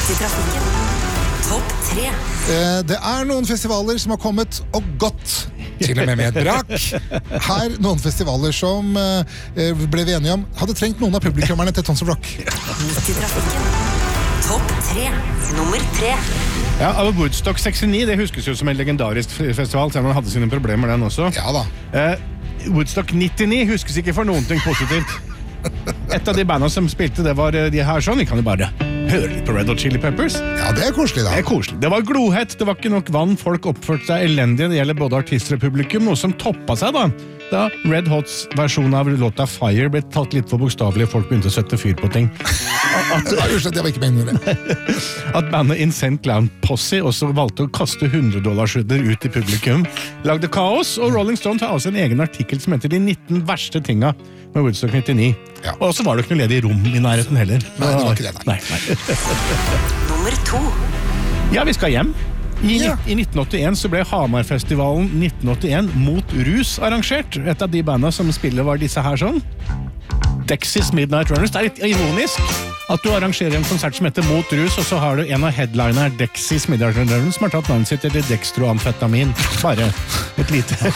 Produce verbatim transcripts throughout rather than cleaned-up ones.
Midt i trafikken. Topp tre. Eh, det er noen festivaler som har kommet og gått, til og med med et brak. Her noen festivaler som eh, ble vi enige om hadde trengt noen av publikummerne til Tons of Rock. Midt i trafikken. Topp tre. Nummer tre. Ja, av Woodstock sekstini, det huskes jo som en legendarisk festival, selv om han hadde sine problemer den også. Ja da. Eh, Woodstock nittini huskes ikke for noen ting positivt. Et av de bandene som spilte, det var de her sånn, vi kan jo bare høre litt på Red Hot Chili Peppers. Ja, det er koselig da. Det er koselig. Det var glohett, det var ikke nok vann, folk oppførte seg elendig, det gjelder både artister og publikum, noe som toppet seg da, da Red Hots versjon av låta Fire ble tatt litt for bokstavelig, folk begynte å sette fyr på ting. At, Ursäkt, jeg var ikke med det. At bandet Insane Clown Posse også valgte å kaste hundre dollarskjøtter ut i publikum, lagde kaos, og Rolling Stone tar også en egen artikkel som heter de nitten verste tinga med Woodstock nittini. Ja. Og så var det ikke noe ledig rom i nærheten heller. Nei, det var ikke det, nei. nei, nei. Nummer to. Ja, vi skal hjem. I, Ja. I nitten åttien så ble Hamarfestivalen nitten åttien mot rus arrangert. Et av de bandene som spiller var disse her sånn. Dexys Midnight Runners. Det er litt ironisk at du arrangerer en konsert som heter Mot rus, og så har du en av headlinerne her, Dexys Midnight Runners, som har tatt navnet sitt etter dextroamfetamin. Bare et lite...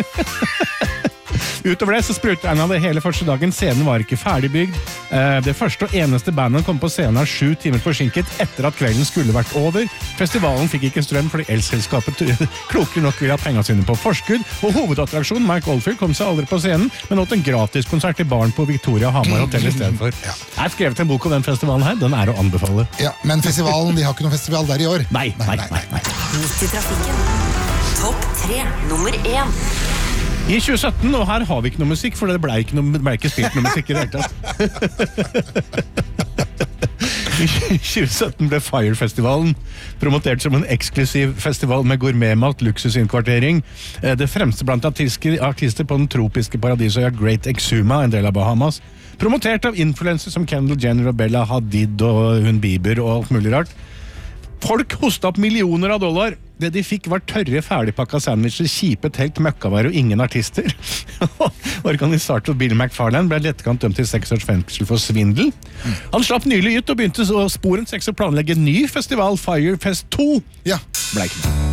Utover det så sprutet han av det hele første dagen. Scenen var ikke ferdigbygd. Det første og eneste bandet kom på scenen sju timer forsinket etter at kvelden skulle vært over. Festivalen fikk ikke strøm fordi elselskapet kloker nok ville ha pengene sine på forskudd. Og hovedattraksjonen, Mike Oldfield, kom seg aldri på scenen, men åt en gratiskonsert til barn på Victoria Hamar Hotel i stedet for. Ja. Jeg har skrevet en bok om den festivalen her. Den er å anbefale. Ja, men festivalen, de har ikke noen festival der i år. Nei, nei, nei, nei. Midt i trafikken. Topp tre. Nummer én. I tjue sytten, og her har vi ikke noe musikk, for det ble ikke, noe, ble ikke spilt noe musikk i det hele tatt. I tjue sytten ble Fire-festivalen promotert som en eksklusiv festival med gourmetmat, luksusinnkvartering. Det fremste blant artister, artister på den tropiske paradisøya Great Exuma, en del av Bahamas. Promotert av influencer som Kendall Jenner og Bella Hadid og hun Bieber og alt mulig rart. Folk hostet opp millioner av dollar. Det de fikk var tørre, ferdigpakka sandwicher, kjipe telt, møkkavær og ingen artister. Organisator Bill McFarlane ble lettkant dømt til seks års fengsel for svindel. Han slapp nylig ut og begynte å sporen seks å planlegge en ny festival, Firefest to. Ja. Ble ikke noe.